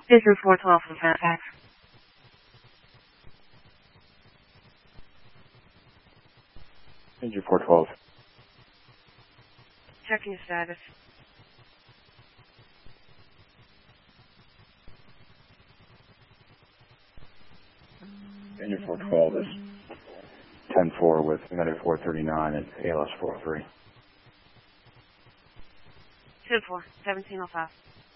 Vision 412 for Fairfax. Engine 412. Checking your status. Engine 412 is 10-4 with United 439 and ALS 403. 10-4, 1705.